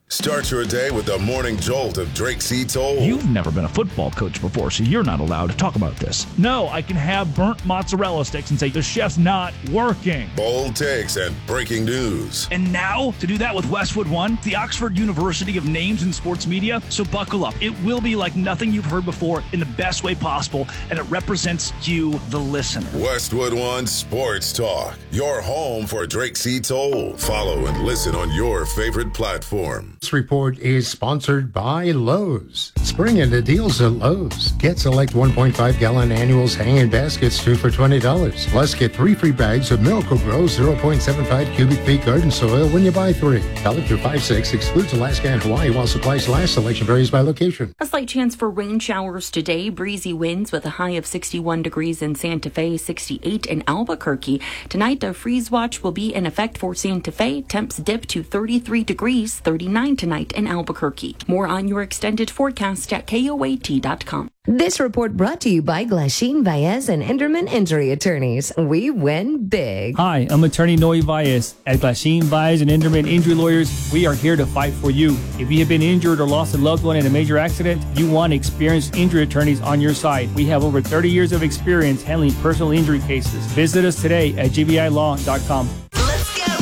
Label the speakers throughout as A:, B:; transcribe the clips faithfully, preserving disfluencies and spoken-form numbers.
A: Start your day with the morning jolt of Drake C. Toll.
B: You've never been a football coach before, so you're not allowed to talk about this. No, I can have burnt mozzarella sticks and say the chef's not working.
A: Bold takes and breaking news.
B: And now, to do that with Westwood One, the Oxford University of names in sports media. So buckle up. It will be like nothing you've heard before in the best way possible, and it represents you, the listener.
A: Westwood One Sports Talk, your home for Drake C. Toll. Follow and listen on your favorite platform.
C: This report is sponsored by Lowe's. Spring into deals at Lowe's. Get select one point five gallon annuals hanging baskets, two for twenty dollars. Plus, get three free bags of Miracle-Gro zero point seven five cubic feet garden soil when you buy three. Valid through five six. Excludes Alaska and Hawaii while supplies last. Selection varies by location.
D: A slight chance for rain showers today. Breezy winds with a high of sixty-one degrees in Santa Fe, sixty-eight in Albuquerque. Tonight, a freeze watch will be in effect for Santa Fe. Temps dip to thirty-three degrees, thirty-nine tonight in Albuquerque. More on your extended forecast at K O A T dot com.
E: This report brought to you by Glasheen, Baez, and Enderman Injury Attorneys. We win big.
F: Hi, I'm attorney Noe Baez. At Glasheen, Baez, and Enderman Injury Lawyers, we are here to fight for you. If you have been injured or lost a loved one in a major accident, you want experienced injury attorneys on your side. We have over thirty years of experience handling personal injury cases. Visit us today at G B I law dot com.
G: Let's get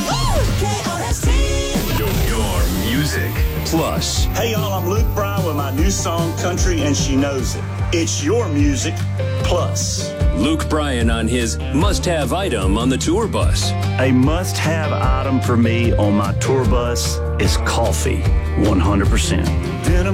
A: Your music plus.
H: Hey y'all, I'm Luke Bryan with my new song, Country and She Knows It. It's your music plus.
I: Luke Bryan on his must-have item on the tour bus.
H: A must-have item for me on my tour bus is coffee, one hundred percent. Denim